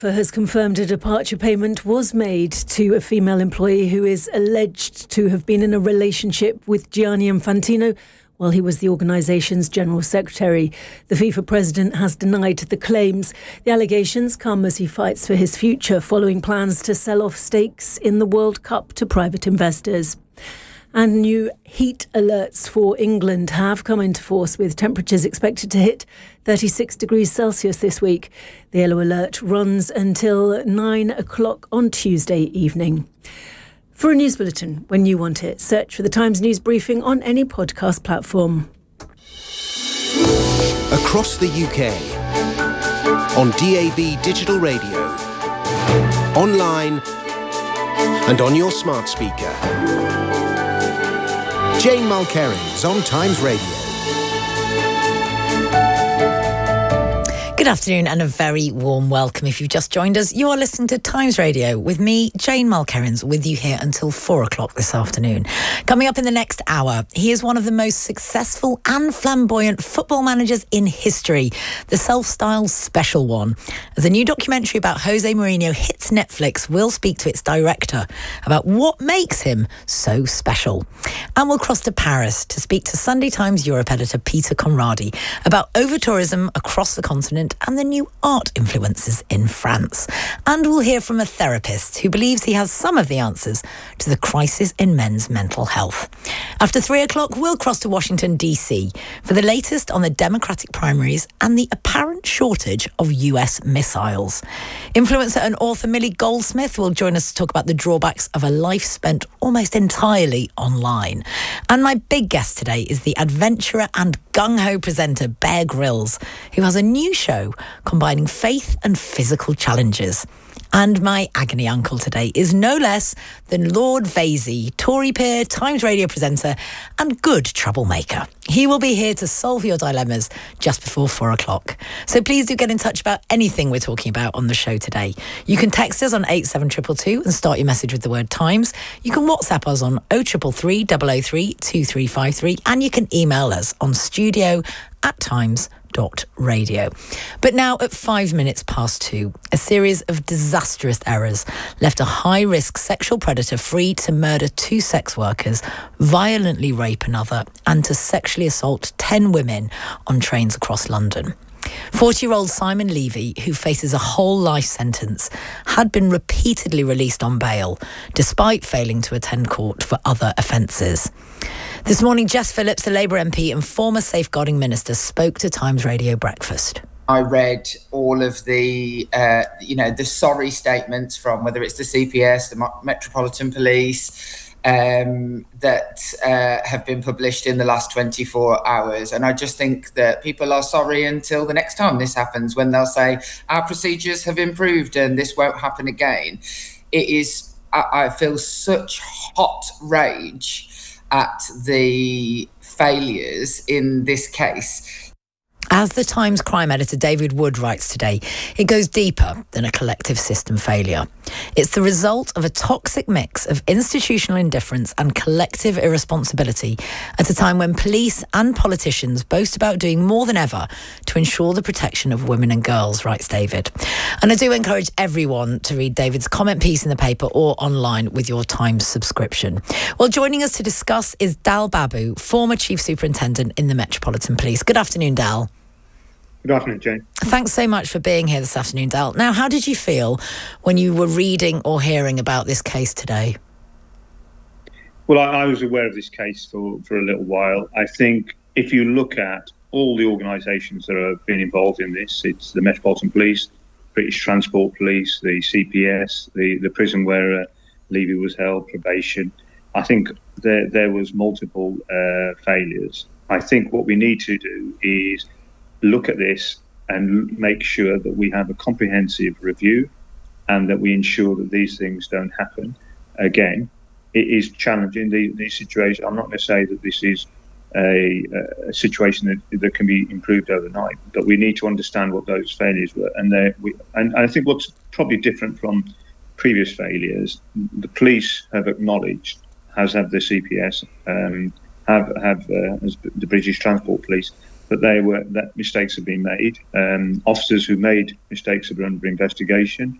Has confirmed a departure payment was made to a female employee who is alleged to have been in a relationship with Gianni Infantino while he was the organisation's general secretary. The FIFA president has denied the claims. The allegations come as he fights for his future following plans to sell off stakes in the World Cup to private investors. And new heat alerts for England have come into force, with temperatures expected to hit 36 degrees Celsius this week. The yellow alert runs until 9 o'clock on Tuesday evening. For a news bulletin when you want it, search for the Times News Briefing on any podcast platform. Across the UK, on DAB digital radio, online and on your smart speaker. Jane Mulkerins on Times Radio. Good afternoon and a very warm welcome. If you've just joined us, you are listening to Times Radio with me, Jane Mulkerins, with you here until 4 o'clock this afternoon. Coming up in the next hour, he is one of the most successful and flamboyant football managers in history, the self-styled special one. As a new documentary about Jose Mourinho hits Netflix, we'll speak to its director about what makes him so special. And we'll cross to Paris to speak to Sunday Times Europe editor Peter Conradi about over-tourism across the continent and the new art influences in France. And we'll hear from a therapist who believes he has some of the answers to the crisis in men's mental health. After 3 o'clock, we'll cross to Washington, D.C. for the latest on the Democratic primaries and the apparent shortage of US missiles. Influencer and author Millie Goldsmith will join us to talk about the drawbacks of a life spent almost entirely online. And my big guest today is the adventurer and gung-ho presenter Bear Grylls, who has a new show combining faith and physical challenges. And my agony uncle today is no less than Lord Vasey, Tory peer, Times Radio presenter and good troublemaker. He will be here to solve your dilemmas just before 4 o'clock. So please do get in touch about anything we're talking about on the show today. You can text us on 87222 and start your message with the word Times. You can WhatsApp us on 0333 003 2353 and you can email us on studio@times.radio. But now at 5 minutes past 2, a series of disastrous errors left a high-risk sexual predator free to murder 2 sex workers, violently rape another, and to sexually assault 10 women on trains across London. 40-year-old Simon Levy, who faces a whole life sentence, had been repeatedly released on bail, despite failing to attend court for other offences. This morning, Jess Phillips, the Labour MP and former Safeguarding Minister, spoke to Times Radio Breakfast. I read all of the, the sorry statements from whether it's the CPS, the Metropolitan Police, that have been published in the last 24 hours. And I just think that people are sorry until the next time this happens, when they'll say, our procedures have improved and this won't happen again. It is, I feel such hot rage at the failures in this case. As the Times crime editor David Wood writes today, it goes deeper than a collective system failure. It's the result of a toxic mix of institutional indifference and collective irresponsibility at a time when police and politicians boast about doing more than ever to ensure the protection of women and girls, writes David. And I do encourage everyone to read David's comment piece in the paper or online with your Times subscription. Well, joining us to discuss is Dal Babu, former Chief Superintendent in the Metropolitan Police. Good afternoon, Dal. Good afternoon, Jane. Thanks so much for being here this afternoon, Dal. Now, how did you feel when you were reading or hearing about this case today? Well, I was aware of this case for a little while. I think if you look at all the organisations that have been involved in this, it's the Metropolitan Police, British Transport Police, the CPS, the prison where Levy was held, probation. I think there was multiple failures. I think what we need to do is look at this and make sure that we have a comprehensive review and that we ensure that these things don't happen again. It is challenging, these situations. I'm not going to say that this is a situation that can be improved overnight, but we need to understand what those failures were. And I think what's probably different from previous failures, the police have acknowledged, as have the CPS, have the British Transport Police, that mistakes have been made. Officers who made mistakes are under investigation.